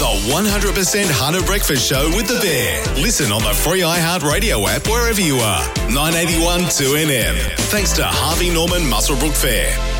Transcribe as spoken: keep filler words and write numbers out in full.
The one hundred percent Hunter Breakfast Show with The Bear. Listen on the free iHeartRadio app wherever you are. nine eighty-one two N M. Thanks to Harvey Norman Muswellbrook Fair.